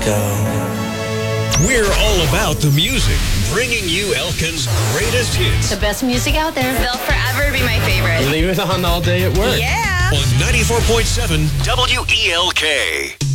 We're all about the music, bringing you Elkin's greatest hits. The best music out there. They'll forever be my favorite. Leave it on all day at work. Yeah. On 94.7 WELK.